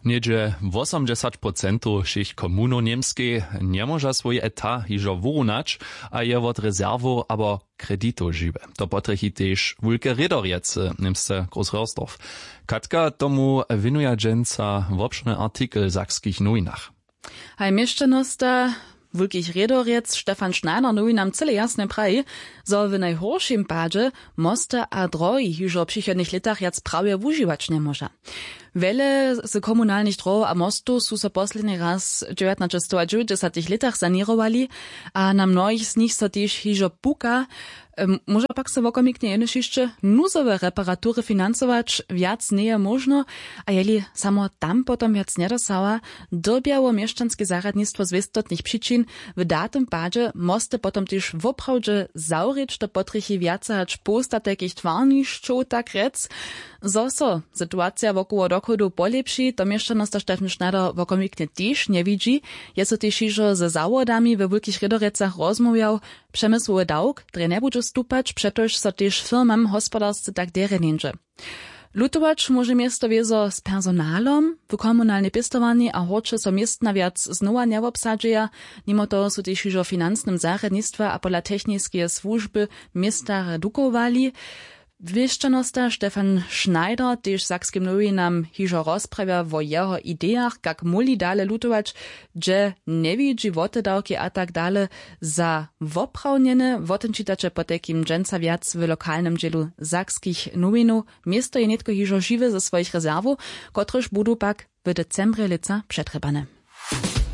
Niedzie 80% všich komunów niemskich nie może swój etat hižo wyrunać, a je od rezerwu abo kredytu żywe. To potrechi też wulke rydorjec niemsce Großröhrsdorf. Katka tomu winuje dżęca wopszny artykel w Sakskich Nowinach. Hej mieszczanosta wulkich redorjec Stefan Schneider nuj nam cyle jasne praji, zo w najhorszym padzie mosta a drogi hižo w przychodnych latach jac prawie używać nie może. Wiele z komunalnych drog a mostu su so posledný raz w 1990 latach sanirowali, a na mnohich z nich so też hižo puka. Może pak se wokomiknie jenoś jeszcze nuzowe reparatury finansować wiac nie je možno, a jeli samo tam potom wiac nie dosała, dobiało mieszczanskie zaradnictwo z istotnych przyczyn, w danym padzie mosty potom też woprawdzie zaurić do potrychy wiaca hać posta takich twarniszczów, tak rec. So sytuacja wokoło dochodu polepszy, to mieszczanost Stefan Schneider wokomiknie też nie widzi, jest to też hižo ze zawodami we wulkich redorecach rozmawiał, przemysłowy dałk, który nie będzie stupać, przetoż so też firmam hospodarscy tak dere nienże. Lutować może miasto wiezo z personalom, w komunalne pistowanie, a hoče so miestna wiac znowa nie obsadzieja, mimo to su też hižo finansnym zaradnictwa a pola techniskie służby miasta redukowali. Wieszczanosta Stefan Schneider też Sakskim Nowinam hižo rozprawia o jeho ideach, jak muli dale lutować, że nie widzi wotedawki a tak dale za woprawniene. Wotem czytacze po takim dżęca wiac w lokalnym dzielu Sakskich Nowinów. Miasto je netko hižo żywe ze swoich rezerwów, kotreż budu pak w decembrze lica przetrebane.